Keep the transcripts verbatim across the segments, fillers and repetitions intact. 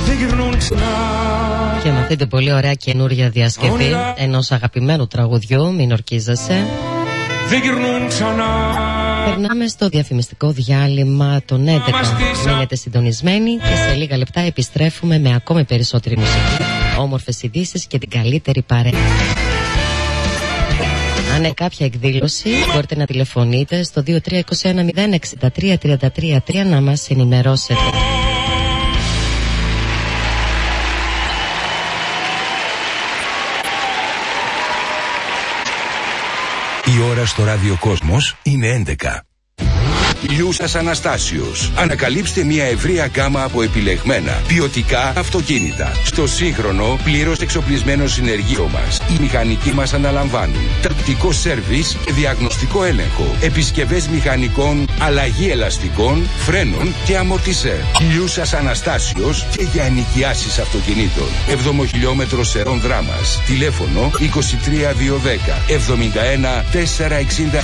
Και με αυτή την πολύ ωραία καινούρια διασκευή ενός αγαπημένου τραγουδιού, μην ορκίζεσαι, περνάμε στο διαφημιστικό διάλειμμα των έντεκα. Μείνετε συντονισμένοι και σε λίγα λεπτά επιστρέφουμε με ακόμη περισσότερη μουσική, όμορφες ειδήσεις και την καλύτερη παρέα. Αν είναι κάποια εκδήλωση, μπορείτε να τηλεφωνείτε στο δύο τρία δύο ένα μηδέν έξι τρία τρία τρία τρία να μας ενημερώσετε. Η ώρα στο ραδιοκόσμος είναι έντεκα. Λιούσας Αναστάσιος. Ανακαλύψτε μια ευρεία γκάμα από επιλεγμένα ποιοτικά αυτοκίνητα. Στο σύγχρονο, πλήρως εξοπλισμένο συνεργείο μας, οι μηχανικοί μας αναλαμβάνουν τακτικό σέρβις και διαγνωστικό έλεγχο, επισκευές μηχανικών, αλλαγή ελαστικών, φρένων και αμορτισέρ. Λιούσας Αναστάσιος και για ενοικιάσεις αυτοκινήτων. εβδομήντα χιλιόμετρο Σερών Δράμας. Τηλέφωνο είκοσι τρία διακόσια δέκα εβδομήντα ένα τετρακόσια εξήντα.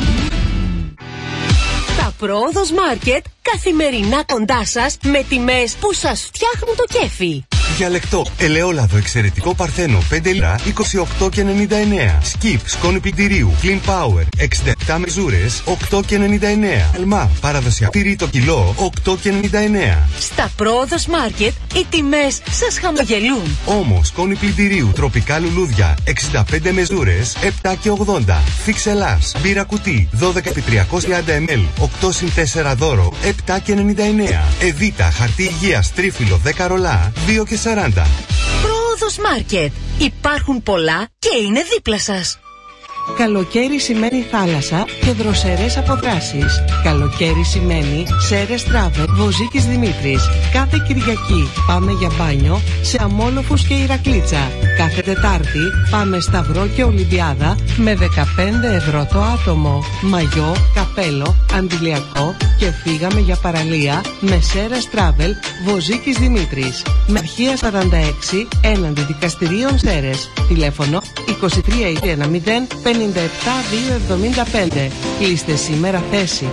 Πρόοδος Μάρκετ, καθημερινά κοντά σας με τιμές που σας φτιάχνουν το κέφι. Διαλεκτό, ελαιόλαδο εξαιρετικό Παρθένο πέντε λίτρα είκοσι οκτώ και ενενήντα εννέα. Σκιπ, σκόνη πλυντηρίου Clean Power εξήντα επτά μεζούρες οκτώ και ενενήντα εννέα. Αλμά, παραδοσιακό τυρί το κιλό οκτώ και ενενήντα εννέα. Στα Πρόοδος Μάρκετ οι τιμές σας χαμογελούν. Όμως, σκόνη πλυντηρίου τροπικά λουλούδια εξήντα πέντε μεζούρες επτά και ογδόντα. Φιξελάς, μπύρα κουτί δώδεκα επί τριακόσια τριάντα μιλιλίτρα οκτώ συν τέσσερα δώρο επτά και ενενήντα εννέα. Εβίτα, χαρτί υγείας τρίφυλλο δέκα ρολά δύο και σαράντα. Πρόοδος Μάρκετ. Υπάρχουν πολλά και είναι δίπλα σας. Καλοκαίρι σημαίνει θάλασσα και δροσερές αποδράσεις. Καλοκαίρι σημαίνει Σέρες Travel Βοζίκης Δημήτρης. Κάθε Κυριακή πάμε για μπάνιο σε Αμόλοφους και Ηρακλίτσα. Κάθε Τετάρτη πάμε Σταυρό και Ολυμπιάδα με δεκαπέντε ευρώ το άτομο. Μαγιό, καπέλο, αντιλιακό και φύγαμε για παραλία με Σέρες Travel Βοζίκης Δημήτρης. Με αρχεία σαράντα έξι έναντι δικαστηρίων Σέρες. Τηλέφωνο είκοσι τρία είκοσι μηδέν πενήντα επτά δύο εβδομήντα πέντε. Κλείστε σήμερα θέση.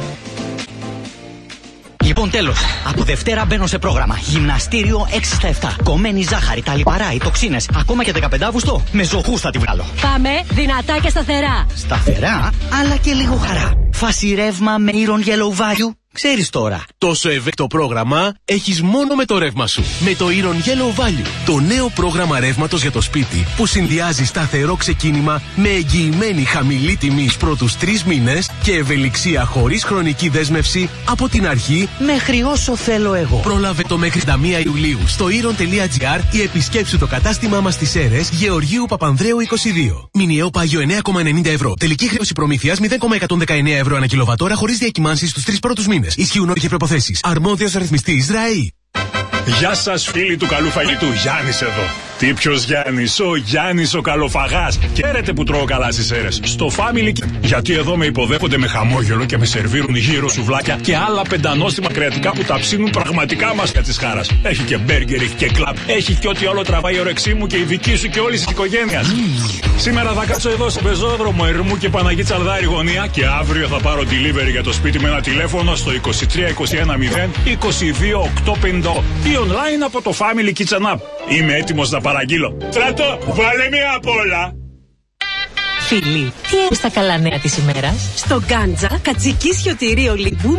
Λοιπόν, τέλος. Από Δευτέρα μπαίνω σε πρόγραμμα. Γυμναστήριο έξι στα επτά. Κομμένη ζάχαρη, τα λιπαρά, οι τοξίνες. Ακόμα και δεκαπέντε Αυγούστου. Με ζωγούς θα τη βγάλω. Πάμε δυνατά και σταθερά. Σταθερά, αλλά και λίγο χαρά. Φάση ρεύμα με Iron Yellow Value. Ξέρεις τώρα. Τόσο ευέλικτο πρόγραμμα έχεις μόνο με το ρεύμα σου. Με το Iron Yellow Value. Το νέο πρόγραμμα ρεύματος για το σπίτι που συνδυάζει σταθερό ξεκίνημα με εγγυημένη χαμηλή τιμή στους πρώτους τρεις μήνες και ευελιξία χωρίς χρονική δέσμευση από την αρχή μέχρι όσο θέλω εγώ. Πρόλαβε το μέχρι τριάντα μία Ιουλίου στο iron.gr ή επισκέψου το κατάστημά μας στις Σέρρες Γεωργίου Παπανδρέου είκοσι δύο. Μηνιαίο πάγιο εννέα κόμμα ενενήντα ευρώ. Τελική χρέωση προμήθειας μηδέν κόμμα εκατόν δεκαεννέα ευρώ ανά κιλοβατόρα χωρίς διακυμάνσεις στους τρεις πρώτους μήνες. Ισχύουν όροι και προϋποθέσεις. Αρμόδιος ρυθμιστής ΡΑΗ. Γεια σας φίλοι του καλού φαγητού, Γιάννης εδώ. Τι ποιος Γιάννης, ο Γιάννης ο καλοφαγάς. Χαίρετε που τρώω καλά στις Σέρρες. Στο Family, γιατί εδώ με υποδέχονται με χαμόγελο και με σερβίρουν γύρω σουβλάκια και άλλα πεντανόστιμα κρεατικά που τα ψήνουν πραγματικά μάσκα της χάρας. Έχει και μπέργκερ, έχει και κλαμπ, έχει και ό,τι όλο τραβάει η όρεξή μου και η δική σου και όλης της οικογένειας. Mm. Σήμερα θα κάτσω εδώ στο πεζόδρομο Ερμού και Παναγή Τσαλδάρη γωνία και αύριο θα πάρω delivery για το σπίτι με ένα τηλέφωνο στο είκοσι τρία είκοσι ένα μηδέν είκοσι δύο οκτακόσια πενήντα ή online από το Family Kitchen App. Είμαι έτοιμος να παραγγείλω. Στράτο, βάλε μία απ' όλα. Φίλοι, τι είναι στα καλά νέα της ημέρας? Στο Γκάντζα, κατσική σιωτηρίο Λιμπού